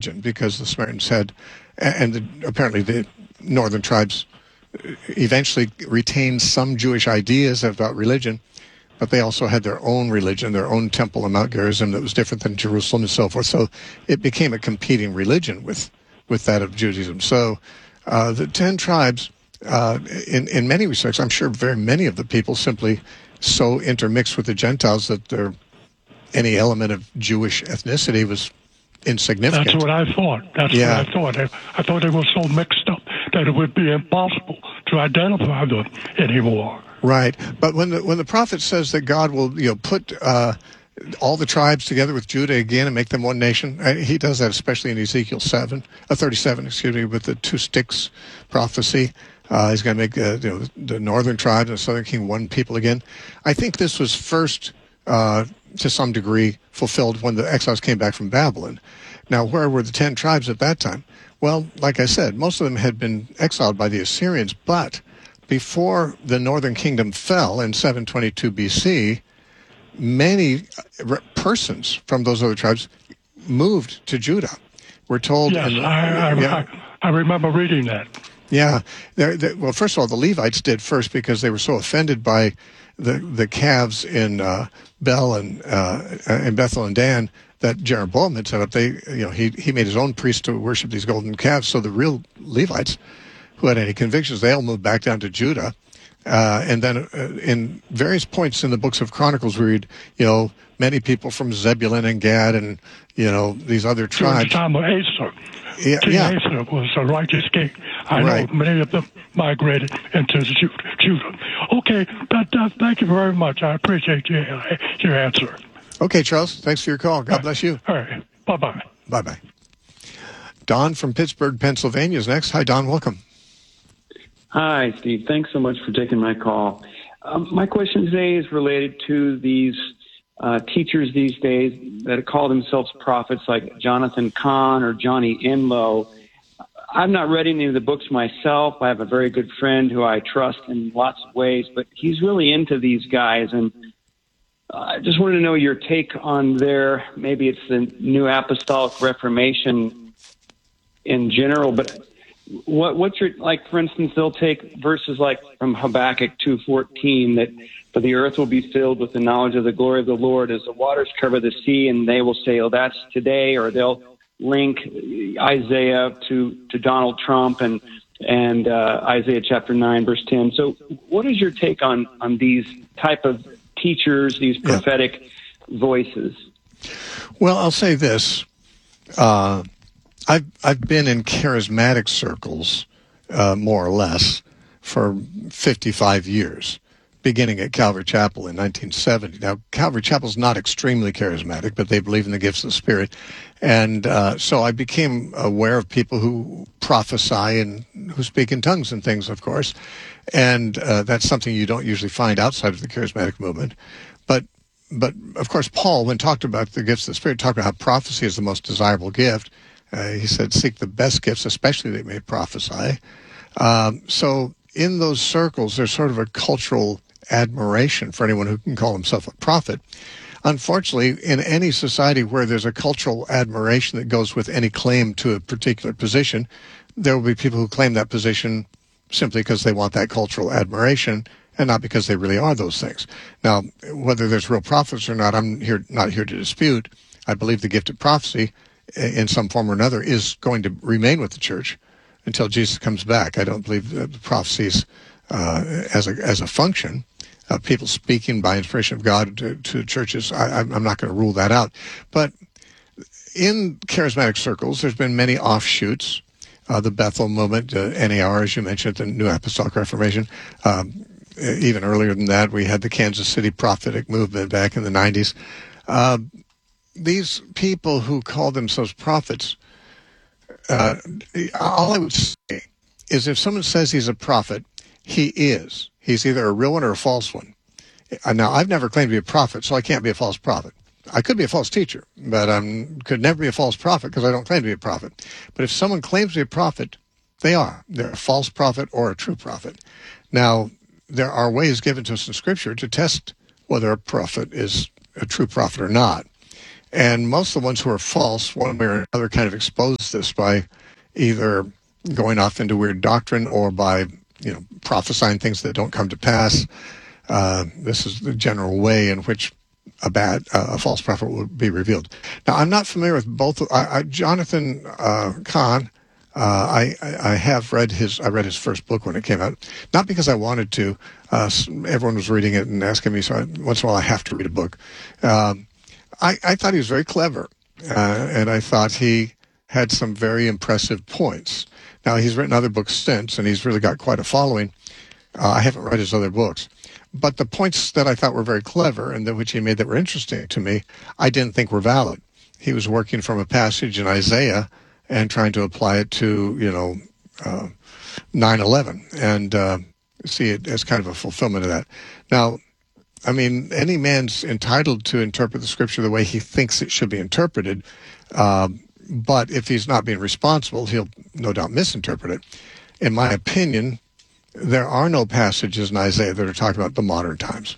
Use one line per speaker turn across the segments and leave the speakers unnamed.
religion, because the Samaritans had, apparently the northern tribes eventually retained some Jewish ideas about religion, but they also had their own religion, their own temple in Mount Gerizim that was different than Jerusalem and so forth. So it became a competing religion with that of Judaism. So the 10 tribes, in many respects, I'm sure very many of the people simply so intermixed with the Gentiles that any element of Jewish ethnicity was insignificant.
That's what I thought. What I thought. I thought they were so mixed up that it would be impossible to identify them anymore.
Right, but when the prophet says that God will put all the tribes together with Judah again and make them one nation, he does that especially in Ezekiel 37, with the two sticks prophecy. He's going to make the northern tribes and the southern king one people again. I think this was first, to some degree, fulfilled when the exiles came back from Babylon. Now, where were the 10 tribes at that time? Well, like I said, most of them had been exiled by the Assyrians, but before the northern kingdom fell in 722 BC, many persons from those other tribes moved to Judah. We're told...
Yes, I remember reading that.
Yeah. Well, first of all, the Levites did first because they were so offended by the calves in Bel and in Bethel and Dan that Jeroboam had set up. He made his own priests to worship these golden calves. So the real Levites who had any convictions, they all moved back down to Judah. And then in various points in the books of Chronicles, we read, many people from Zebulun and Gad and, these other tribes.
During the time of Asa. King Asa was a righteous king. I know many of them migrated into Judah. Okay, thank you very much. I appreciate your answer.
Okay, Charles. Thanks for your call. God bless you.
All right. Bye-bye.
Bye-bye. Don from Pittsburgh, Pennsylvania is next. Hi, Don. Welcome.
Hi, Steve. Thanks so much for taking my call. My question today is related to these teachers these days that call themselves prophets, like Jonathan Cahn or Johnny Enlow. I've not read any of the books myself. I have a very good friend who I trust in lots of ways, but he's really into these guys, and I just wanted to know your take on maybe it's the New Apostolic Reformation in general, but what's your, like, for instance, they'll take verses like from Habakkuk 2:14 that for the earth will be filled with the knowledge of the glory of the Lord as the waters cover the sea, and they will say, oh, that's today, or they'll link Isaiah to Donald Trump and Isaiah chapter 9, verse 10. So what is your take on these type of teachers, these prophetic voices?
Well, I'll say this. I've been in charismatic circles, more or less, for 55 years, beginning at Calvary Chapel in 1970. Now, Calvary Chapel is not extremely charismatic, but they believe in the gifts of the Spirit. And so I became aware of people who prophesy and who speak in tongues and things, of course. And that's something you don't usually find outside of the charismatic movement. But of course, Paul, when talked about the gifts of the Spirit, talked about how prophecy is the most desirable gift. He said, seek the best gifts, especially that you may prophesy. So in those circles, there's sort of a cultural admiration for anyone who can call himself a prophet. Unfortunately, in any society where there's a cultural admiration that goes with any claim to a particular position, there will be people who claim that position simply because they want that cultural admiration and not because they really are those things. Now, whether there's real prophets or not, I'm not here to dispute. I believe the gift of prophecy in some form or another is going to remain with the church until Jesus comes back. I don't believe the prophecies as a function of people speaking by inspiration of God to churches. I'm not going to rule that out. But in charismatic circles, there's been many offshoots. The Bethel movement, NAR, as you mentioned, the New Apostolic Reformation. Even earlier than that, we had the Kansas City Prophetic Movement back in the 90s. These people who call themselves prophets, all I would say is if someone says he's a prophet, he is. He's either a real one or a false one. Now, I've never claimed to be a prophet, so I can't be a false prophet. I could be a false teacher, but I could never be a false prophet because I don't claim to be a prophet. But if someone claims to be a prophet, they are. They're a false prophet or a true prophet. Now, there are ways given to us in Scripture to test whether a prophet is a true prophet or not. And most of the ones who are false, one way or another, kind of expose this by either going off into weird doctrine or by, prophesying things that don't come to pass. This is the general way in which a false prophet will be revealed. Now, I'm not familiar with both. Jonathan Cahn. I read his first book when it came out, not because I wanted to. Everyone was reading it and asking me, so once in a while I have to read a book. I thought he was very clever, and I thought he had some very impressive points. Now, he's written other books since, and he's really got quite a following. I haven't read his other books. But the points that I thought were very clever and which he made that were interesting to me, I didn't think were valid. He was working from a passage in Isaiah and trying to apply it to, 9/11 and see it as kind of a fulfillment of that. Now, I mean, any man's entitled to interpret the scripture the way he thinks it should be interpreted, but if he's not being responsible, he'll no doubt misinterpret it. In my opinion, there are no passages in Isaiah that are talking about the modern times.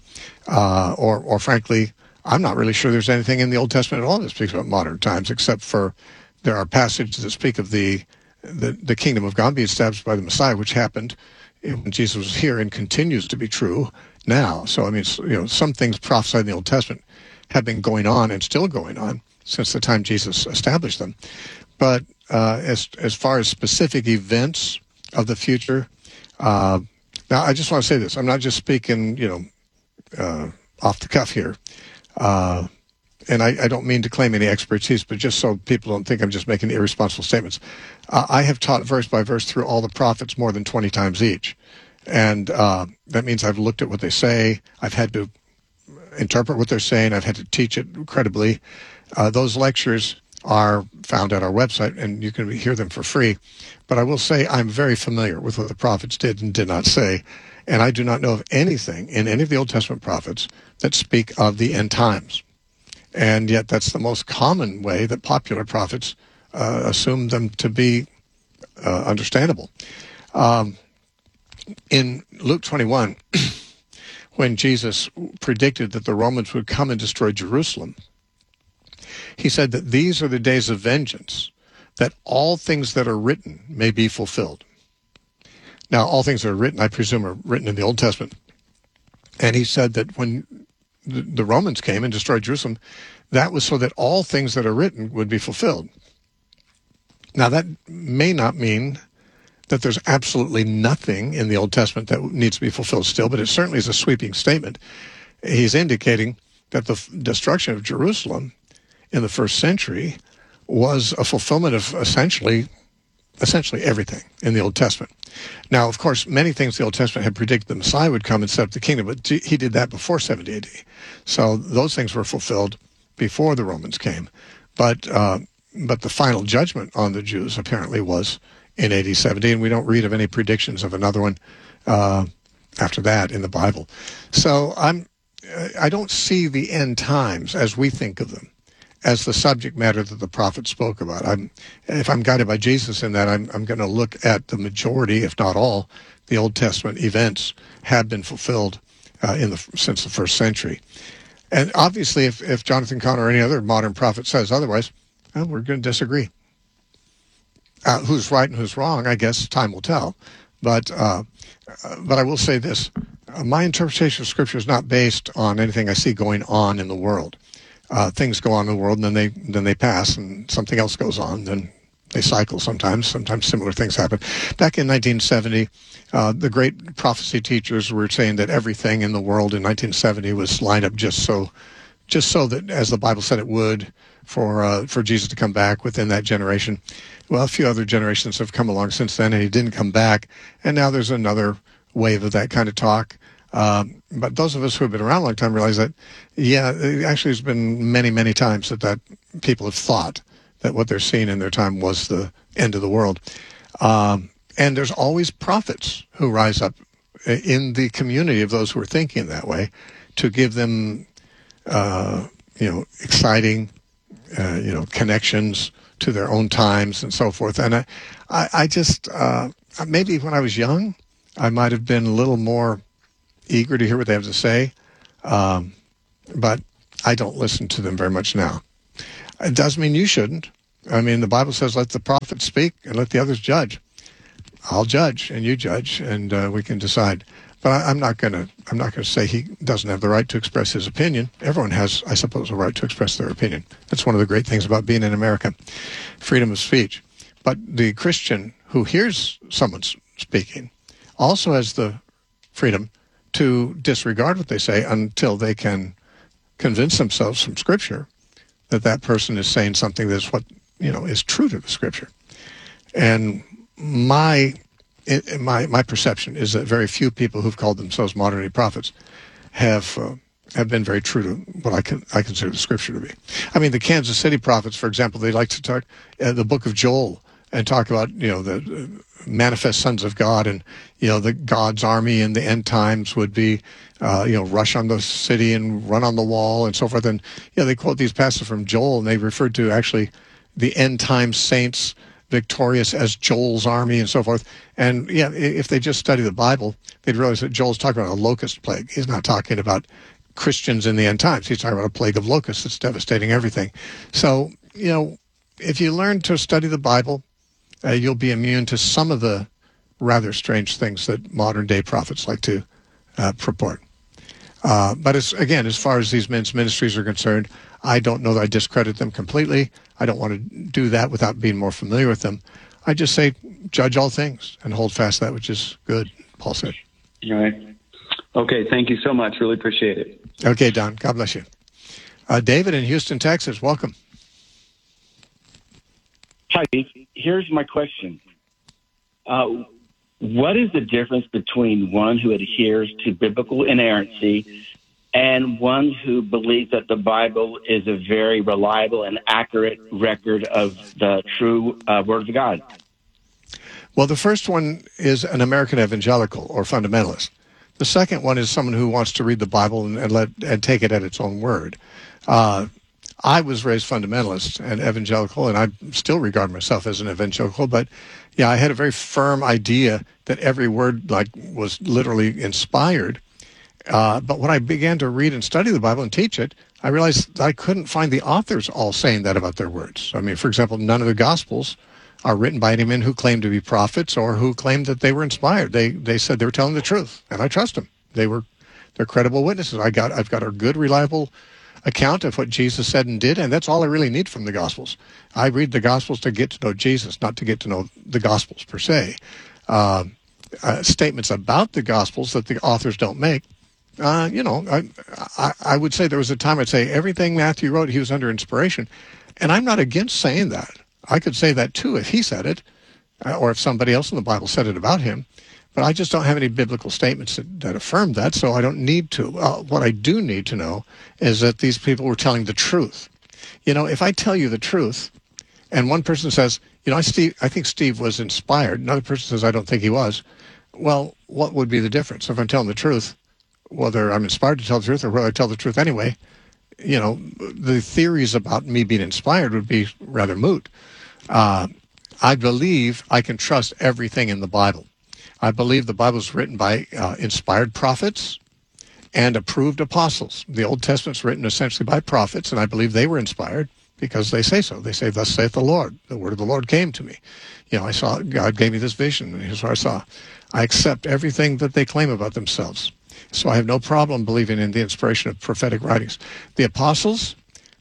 Or frankly, I'm not really sure there's anything in the Old Testament at all that speaks about modern times, except for there are passages that speak of the kingdom of God being established by the Messiah, which happened when Jesus was here and continues to be true now. So, I mean, some things prophesied in the Old Testament have been going on and still going on since the time Jesus established them. But as far as specific events of the future, now I just want to say this. I'm not just speaking, off the cuff here. And I don't mean to claim any expertise, but just so people don't think I'm just making irresponsible statements. I have taught verse by verse through all the prophets more than 20 times each. And that means I've looked at what they say. I've had to interpret what they're saying. I've had to teach it credibly. Those lectures are found at our website, and you can hear them for free. But I will say I'm very familiar with what the prophets did and did not say. And I do not know of anything in any of the Old Testament prophets that speak of the end times. And yet that's the most common way that popular prophets assume them to be understandable. In Luke 21, when Jesus predicted that the Romans would come and destroy Jerusalem, he said that these are the days of vengeance, that all things that are written may be fulfilled. Now, all things that are written, I presume, are written in the Old Testament. And he said that when the Romans came and destroyed Jerusalem, that was so that all things that are written would be fulfilled. Now, that may not mean that there's absolutely nothing in the Old Testament that needs to be fulfilled still, but it certainly is a sweeping statement. He's indicating that the destruction of Jerusalem in the first century was a fulfillment of essentially everything in the Old Testament. Now, of course, many things the Old Testament had predicted the Messiah would come and set up the kingdom, but he did that before 70 AD. So those things were fulfilled before the Romans came. But the final judgment on the Jews apparently was in AD 70, and we don't read of any predictions of another one after that in the Bible. So I don't see the end times as we think of them, as the subject matter that the prophet spoke about. If I'm guided by Jesus in that, I'm going to look at the majority, if not all, the Old Testament events have been fulfilled since the first century. And obviously, if Jonathan Cahn or any other modern prophet says otherwise, well, we're going to disagree. Who's right and who's wrong, I guess time will tell. But I will say this. My interpretation of Scripture is not based on anything I see going on in the world. Things go on in the world, and then they pass, and something else goes on. Then they cycle sometimes. Sometimes similar things happen. Back in 1970, the great prophecy teachers were saying that everything in the world in 1970 was lined up just so that, as the Bible said it would, for Jesus to come back within that generation. Well, a few other generations have come along since then, and he didn't come back. And now there's another wave of that kind of talk. But those of us who have been around a long time realize that, actually there's been many, many times that people have thought that what they're seeing in their time was the end of the world. And there's always prophets who rise up in the community of those who are thinking that way to give them, exciting, connections to their own times and so forth. And I just, maybe when I was young, I might have been a little more eager to hear what they have to say, but I don't listen to them very much now. It doesn't mean you shouldn't. I mean, the Bible says, let the prophets speak and let the others judge. I'll judge and you judge, and we can decide. But I'm not going to say he doesn't have the right to express his opinion. Everyone has, I suppose, a right to express their opinion. That's one of the great things about being in America, freedom of speech. But the Christian who hears someone speaking also has the freedom to disregard what they say until they can convince themselves from Scripture that that person is saying something that's what, is true to the Scripture. And my perception is that very few people who've called themselves modern-day prophets have been very true to what I consider the Scripture to be. I mean, the Kansas City prophets, for example, they like to talk the book of Joel and talk about the manifest sons of God, and the God's army in the end times would be rush on the city and run on the wall and so forth. And they quote these passages from Joel, and they refer to actually the end time saints victorious as Joel's army and so forth. And if they just study the Bible, they'd realize that Joel's talking about a locust plague. He's not talking about Christians in the end times. He's talking about a plague of locusts that's devastating everything. So, if you learn to study the Bible, you'll be immune to some of the rather strange things that modern day prophets like to purport. But as far as these men's ministries are concerned, I don't know that I discredit them completely. I don't want to do that without being more familiar with them. I just say, judge all things and hold fast that which is good, Paul said.
All right. Okay, thank you so much. Really appreciate it.
Okay, Don. God bless you. David in Houston, Texas, welcome.
Hi, here's my question. What is the difference between one who adheres to biblical inerrancy and one who believes that the Bible is a very reliable and accurate record of the true Word of God?
Well, the first one is an American evangelical or fundamentalist. The second one is someone who wants to read the Bible and take it at its own word. I was raised fundamentalist and evangelical, and I still regard myself as an evangelical, but I had a very firm idea that every word was literally inspired. But when I began to read and study the Bible and teach it, I realized I couldn't find the authors all saying that about their words. I mean, for example, none of the Gospels are written by any men who claim to be prophets or who claim that they were inspired. They said they were telling the truth, and I trust them. They're credible witnesses. I've got a good, reliable account of what Jesus said and did, and that's all I really need from the Gospels. I read the Gospels to get to know Jesus, not to get to know the Gospels per se. Statements about the Gospels that the authors don't make, I would say there was a time I'd say everything Matthew wrote, he was under inspiration, and I'm not against saying that. I could say that too if he said it, or if somebody else in the Bible said it about him. But I just don't have any biblical statements that affirm that, so I don't need to. What I do need to know is that these people were telling the truth. If I tell you the truth, and one person says, I think Steve was inspired, another person says, I don't think he was, well, what would be the difference? If I'm telling the truth, whether I'm inspired to tell the truth or whether I tell the truth anyway, the theories about me being inspired would be rather moot. I believe I can trust everything in the Bible. I believe the Bible is written by inspired prophets and approved apostles. The Old Testament's written essentially by prophets, and I believe they were inspired because they say so. They say, thus saith the Lord. The word of the Lord came to me. I saw, God gave me this vision, and here's what I saw. I accept everything that they claim about themselves. So I have no problem believing in the inspiration of prophetic writings. The apostles,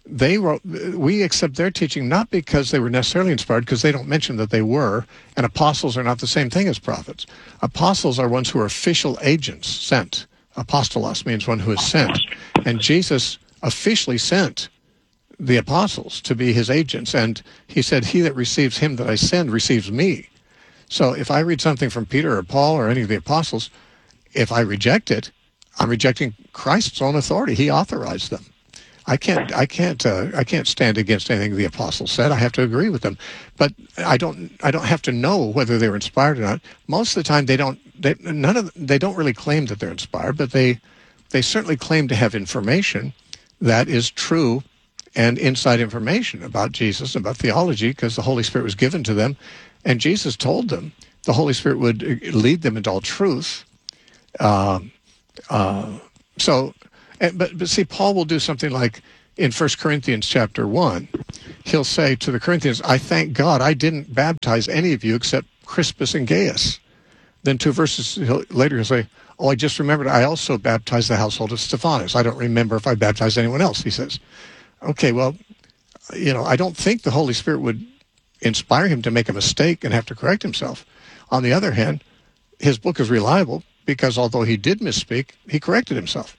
we accept their teaching not because they were necessarily inspired, because they don't mention that they were, and apostles are not the same thing as prophets. Apostles are ones who are official agents sent. Apostolos means one who is sent. And Jesus officially sent the apostles to be his agents, and he said, he that receives him that I send receives me. So if I read something from Peter or Paul or any of the apostles, if I reject it, I'm rejecting Christ's own authority. He authorized them. I can't stand against anything the apostles said. I have to agree with them, but I don't have to know whether they were inspired or not. Most of the time, they don't really claim that they're inspired, but they certainly claim to have information that is true and inside information about Jesus, about theology, because the Holy Spirit was given to them, and Jesus told them the Holy Spirit would lead them into all truth. But see, Paul will do something like in 1 Corinthians chapter 1, he'll say to the Corinthians, I thank God I didn't baptize any of you except Crispus and Gaius. Then 2 verses later he'll say, oh, I just remembered I also baptized the household of Stephanas. I don't remember if I baptized anyone else, he says. Okay, well, I don't think the Holy Spirit would inspire him to make a mistake and have to correct himself. On the other hand, his book is reliable because although he did misspeak, he corrected himself.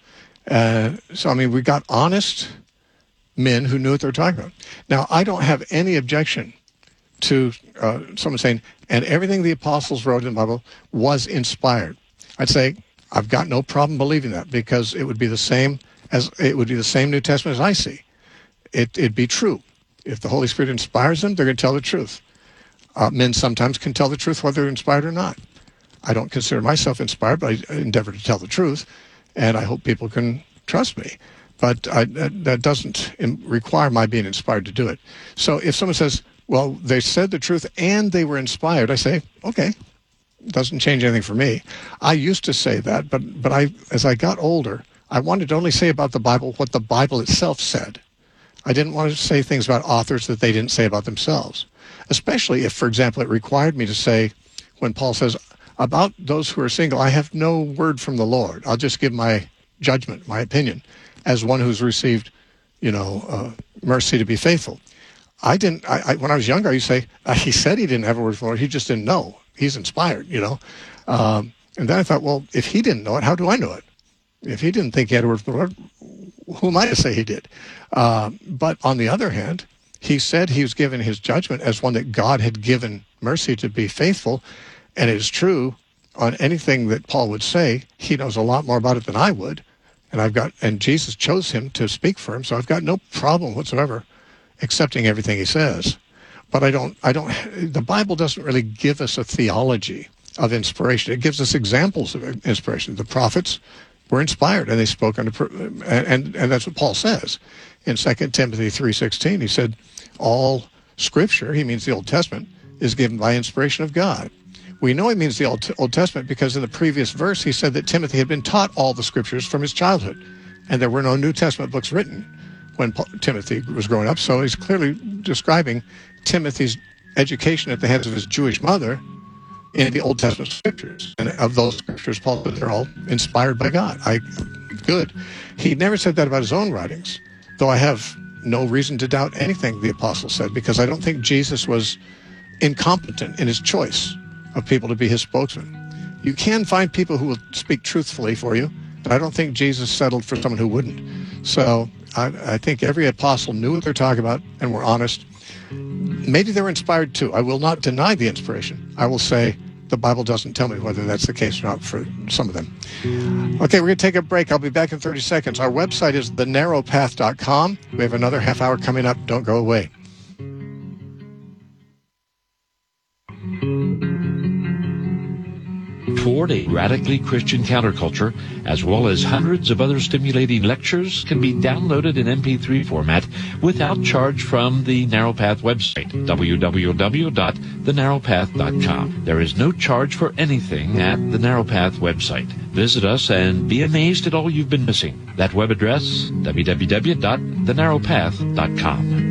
We got honest men who knew what they were talking about. Now, I don't have any objection to someone saying, and everything the apostles wrote in the Bible was inspired. I'd say, I've got no problem believing that because it would be the same New Testament as I see. It'd be true. If the Holy Spirit inspires them, they're going to tell the truth. Men sometimes can tell the truth whether they're inspired or not. I don't consider myself inspired, but I endeavor to tell the truth, and I hope people can trust me. But that doesn't require my being inspired to do it. So if someone says, well, they said the truth and they were inspired, I say, okay, doesn't change anything for me. I used to say that, but as I got older, I wanted to only say about the Bible what the Bible itself said. I didn't want to say things about authors that they didn't say about themselves, especially if, for example, it required me to say, when Paul says, about those who are single, I have no word from the Lord. I'll just give my judgment, my opinion, as one who's received, mercy to be faithful. When I was younger, I used to say, he said he didn't have a word from the Lord. He just didn't know. He's inspired, And then I thought, well, if he didn't know it, how do I know it? If he didn't think he had a word from the Lord, who am I to say he did? But on the other hand, he said he was given his judgment as one that God had given mercy to be faithful. And it is true on anything that Paul would say, he knows a lot more about it than I would. And Jesus chose him to speak for him. So I've got no problem whatsoever accepting everything he says. But the Bible doesn't really give us a theology of inspiration. It gives us examples of inspiration. The prophets were inspired and they spoke and that's what Paul says in 2 Timothy 3:16. He said, all scripture, he means the Old Testament, is given by inspiration of God. We know he means the Old Testament because in the previous verse he said that Timothy had been taught all the scriptures from his childhood, and there were no New Testament books written when Timothy was growing up. So he's clearly describing Timothy's education at the hands of his Jewish mother in the Old Testament scriptures. And of those scriptures, Paul said they're all inspired by God. Good. He never said that about his own writings, though I have no reason to doubt anything the apostle said, because I don't think Jesus was incompetent in his choice of people to be his spokesman. You can find people who will speak truthfully for you, but I don't think Jesus settled for someone who wouldn't. So I think every apostle knew what they're talking about and were honest. Maybe they were inspired too. I will not deny the inspiration. I will say the Bible doesn't tell me whether that's the case or not for some of them. Okay, we're going to take a break. I'll be back in 30 seconds. Our website is thenarrowpath.com. We have another half hour coming up. Don't go away.
Toward a radically Christian counterculture, as well as hundreds of other stimulating lectures, can be downloaded in MP3 format without charge from the Narrow Path website, www.thenarrowpath.com. There is no charge for anything at the Narrow Path website. Visit us and be amazed at all you've been missing. That web address, www.thenarrowpath.com.